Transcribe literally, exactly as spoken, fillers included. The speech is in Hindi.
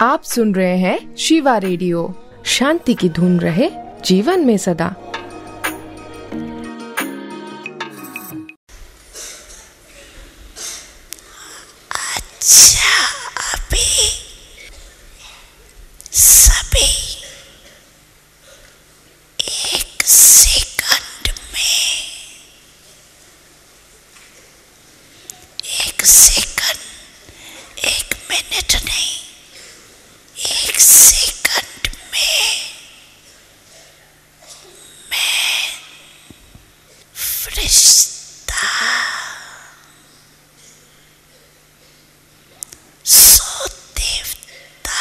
आप सुन रहे हैं शिवा रेडियो। शांति की धुन रहे जीवन में सदा। अच्छा, अभी सभी एक सेकंड में, एक सेकंड, एक मिनट नहीं, एक सेकंड में मैं फ्रेश